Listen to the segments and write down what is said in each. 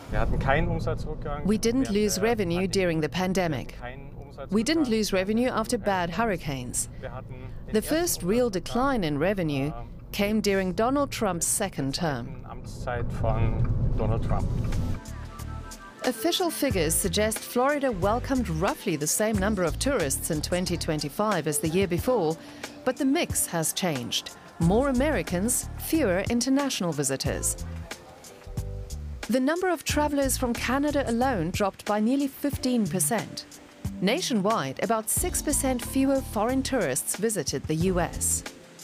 We didn't lose revenue during the pandemic. We didn't lose revenue after bad hurricanes. The first real decline in revenue came during Donald Trump's second term. Official figures suggest Florida welcomed roughly the same number of tourists in 2025 as the year before, but the mix has changed. More Americans, fewer international visitors. The number of travelers from Canada alone dropped by nearly 15%. Nationwide, about 6% fewer foreign tourists visited the US.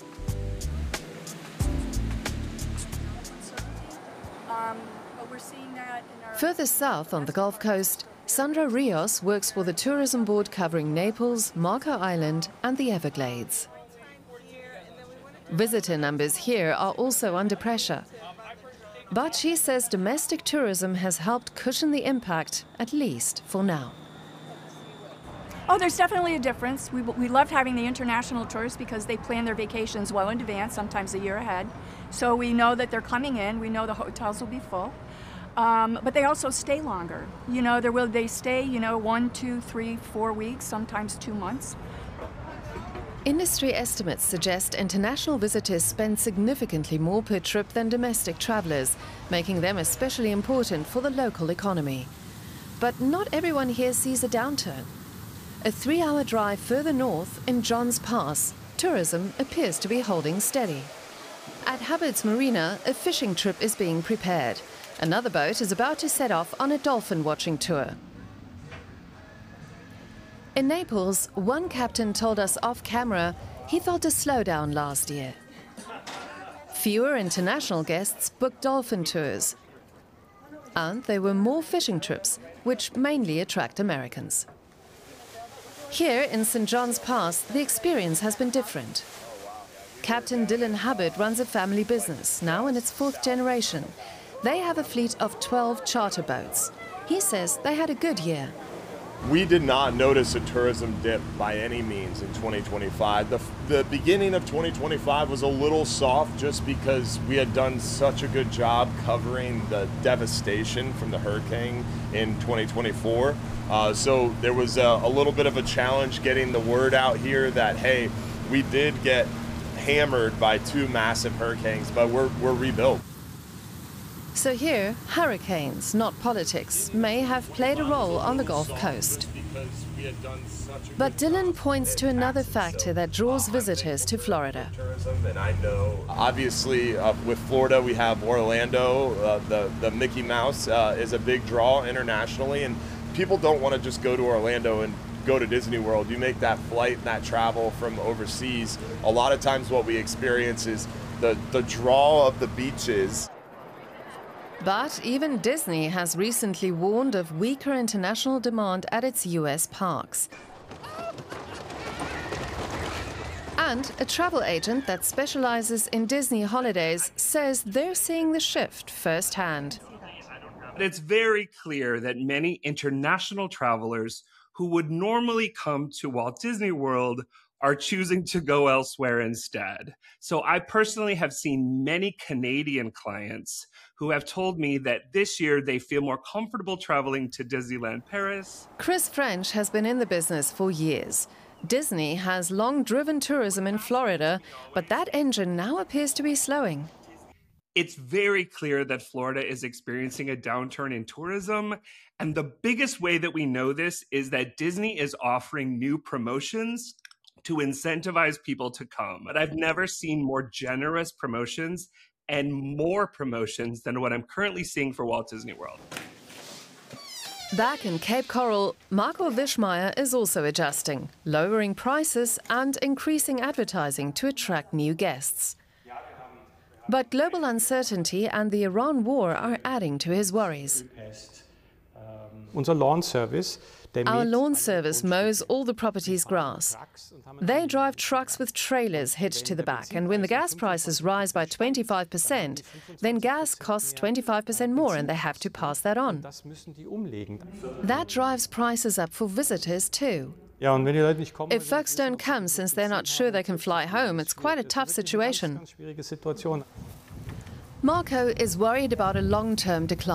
Further south on the Gulf Coast, Sandra Rios works for the tourism board covering Naples, Marco Island and the Everglades. Visitor numbers here are also under pressure. But she says domestic tourism has helped cushion the impact, at least for now. Oh, there's definitely a difference. We loved having the international tourists because they plan their vacations well in advance, sometimes a year ahead. So we know that they're coming in, we know the hotels will be full. But they also stay longer. You know, they stay, 1, 2, 3, 4 weeks, sometimes 2 months. Industry estimates suggest international visitors spend significantly more per trip than domestic travelers, making them especially important for the local economy. But not everyone here sees a downturn. A 3-hour drive further north, in Johns Pass, tourism appears to be holding steady. At Hubbard's Marina, a fishing trip is being prepared. Another boat is about to set off on a dolphin watching tour. In Naples, one captain told us off camera he felt a slowdown last year. Fewer international guests booked dolphin tours. And there were more fishing trips, which mainly attract Americans. Here in St. John's Pass, the experience has been different. Captain Dylan Hubbard runs a family business, now in its 4th generation. They have a fleet of 12 charter boats. He says they had a good year. We did not notice a tourism dip by any means in 2025. The beginning of 2025 was a little soft just because we had done such a good job covering the devastation from the hurricane in 2024. So there was a little bit of a challenge getting the word out here that, hey, we did get hammered by 2 massive hurricanes, but we're rebuilt. So here, hurricanes, not politics, may have played a role on the Gulf Coast. But Dylan points to another factor that draws visitors to Florida. And I know, obviously, with Florida, we have Orlando. The Mickey Mouse is a big draw internationally, and people don't want to just go to Orlando and go to Disney World. You make that flight and that travel from overseas. A lot of times what we experience is the draw of the beaches. But even Disney has recently warned of weaker international demand at its US parks. And a travel agent that specializes in Disney holidays says they're seeing the shift firsthand. It's very clear that many international travelers who would normally come to Walt Disney World are choosing to go elsewhere instead. So I personally have seen many Canadian clients who have told me that this year they feel more comfortable traveling to Disneyland Paris. Chris French has been in the business for years. Disney has long driven tourism in Florida, but that engine now appears to be slowing. It's very clear that Florida is experiencing a downturn in tourism. And the biggest way that we know this is that Disney is offering new promotions to incentivize people to come. But I've never seen more generous promotions and more promotions than what I'm currently seeing for Walt Disney World. Back in Cape Coral, Marco Wischmeyer is also adjusting, lowering prices and increasing advertising to attract new guests. But global uncertainty and the Iran war are adding to his worries. Our lawn service mows all the property's grass. They drive trucks with trailers hitched to the back, and when the gas prices rise by 25%, then gas costs 25% more and they have to pass that on. That drives prices up for visitors too. If folks don't come since they're not sure they can fly home, it's quite a tough situation. Marco is worried about a long-term decline.